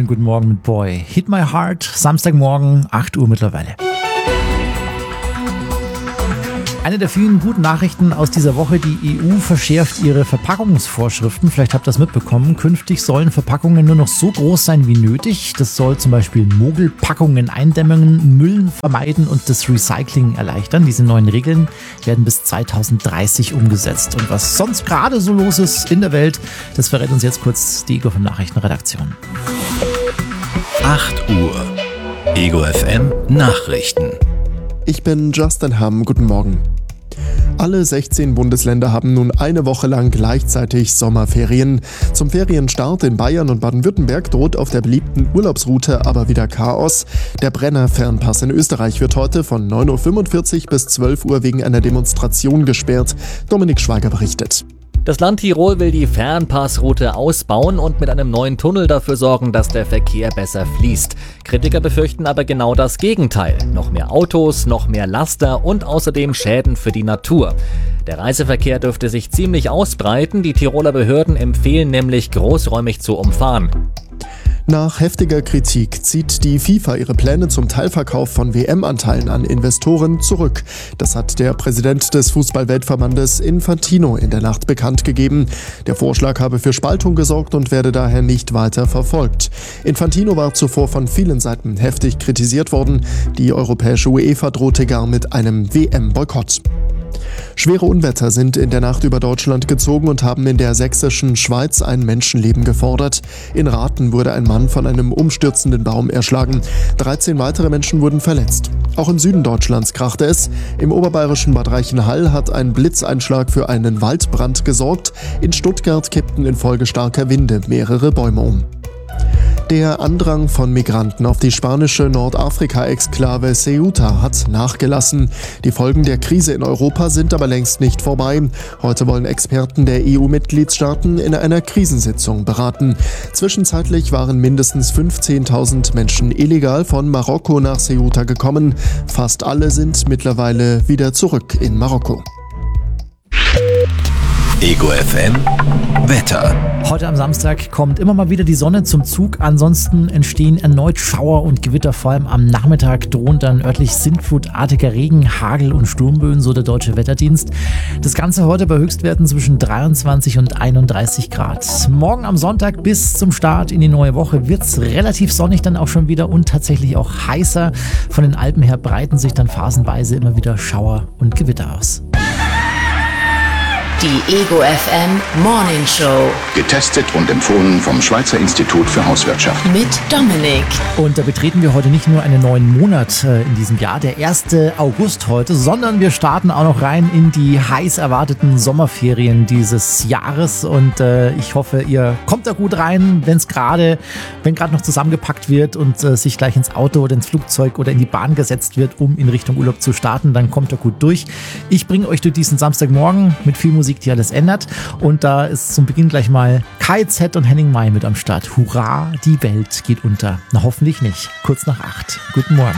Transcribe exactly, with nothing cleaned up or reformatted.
guten Morgen mit Boy. Hit My Heart, Samstagmorgen, acht Uhr mittlerweile. Eine der vielen guten Nachrichten aus dieser Woche, die E U verschärft ihre Verpackungsvorschriften. Vielleicht habt ihr das mitbekommen. Künftig sollen Verpackungen nur noch so groß sein wie nötig. Das soll zum Beispiel Mogelpackungen eindämmen, Müll vermeiden und das Recycling erleichtern. Diese neuen Regeln werden bis zweitausenddreißig umgesetzt. Und was sonst gerade so los ist in der Welt, das verrät uns jetzt kurz die Ego von Nachrichtenredaktion. acht Uhr. Ego F M Nachrichten. Ich bin Justin Hamm, guten Morgen. Alle sechzehn Bundesländer haben nun eine Woche lang gleichzeitig Sommerferien. Zum Ferienstart in Bayern und Baden-Württemberg droht auf der beliebten Urlaubsroute aber wieder Chaos. Der Brenner-Fernpass in Österreich wird heute von neun Uhr fünfundvierzig bis zwölf Uhr wegen einer Demonstration gesperrt. Dominik Schweiger berichtet. Das Land Tirol will die Fernpassroute ausbauen und mit einem neuen Tunnel dafür sorgen, dass der Verkehr besser fließt. Kritiker befürchten aber genau das Gegenteil. Noch mehr Autos, noch mehr Laster und außerdem Schäden für die Natur. Der Reiseverkehr dürfte sich ziemlich ausbreiten. Die Tiroler Behörden empfehlen nämlich, großräumig zu umfahren. Nach heftiger Kritik zieht die FIFA ihre Pläne zum Teilverkauf von W M-Anteilen an Investoren zurück. Das hat der Präsident des Fußball-Weltverbandes Infantino in der Nacht bekannt gegeben. Der Vorschlag habe für Spaltung gesorgt und werde daher nicht weiter verfolgt. Infantino war zuvor von vielen Seiten heftig kritisiert worden. Die europäische UEFA drohte gar mit einem W M-Boykott. Schwere Unwetter sind in der Nacht über Deutschland gezogen und haben in der sächsischen Schweiz ein Menschenleben gefordert. In Rathen wurde ein Mann von einem umstürzenden Baum erschlagen. dreizehn weitere Menschen wurden verletzt. Auch im Süden Deutschlands krachte es. Im oberbayerischen Bad Reichenhall hat ein Blitzeinschlag für einen Waldbrand gesorgt. In Stuttgart kippten infolge starker Winde mehrere Bäume um. Der Andrang von Migranten auf die spanische Nordafrika-Exklave Ceuta hat nachgelassen. Die Folgen der Krise in Europa sind aber längst nicht vorbei. Heute wollen Experten der E U-Mitgliedstaaten in einer Krisensitzung beraten. Zwischenzeitlich waren mindestens fünfzehntausend Menschen illegal von Marokko nach Ceuta gekommen. Fast alle sind mittlerweile wieder zurück in Marokko. Ego F M Wetter. Heute am Samstag kommt immer mal wieder die Sonne zum Zug. Ansonsten entstehen erneut Schauer und Gewitter. Vor allem am Nachmittag drohen dann örtlich sintflutartiger Regen, Hagel und Sturmböen, so der Deutsche Wetterdienst. Das Ganze heute bei Höchstwerten zwischen dreiundzwanzig und einunddreißig Grad. Morgen am Sonntag bis zum Start in die neue Woche wird es relativ sonnig dann auch schon wieder und tatsächlich auch heißer. Von den Alpen her breiten sich dann phasenweise immer wieder Schauer und Gewitter aus. Die Ego F M Morning Show. Getestet und empfohlen vom Schweizer Institut für Hauswirtschaft. Mit Dominik. Und da betreten wir heute nicht nur einen neuen Monat äh, in diesem Jahr, der erste August heute, sondern wir starten auch noch rein in die heiß erwarteten Sommerferien dieses Jahres. Und äh, ich hoffe, ihr kommt da gut rein, wenn's grade, wenn gerade noch zusammengepackt wird und äh, sich gleich ins Auto oder ins Flugzeug oder in die Bahn gesetzt wird, um in Richtung Urlaub zu starten, dann kommt ihr gut durch. Ich bringe euch durch diesen Samstagmorgen mit viel Musik, die alles ändert. Und da ist zum Beginn gleich mal K Z und Henning May mit am Start. Hurra, die Welt geht unter. Na, hoffentlich nicht. Kurz nach acht. Guten Morgen.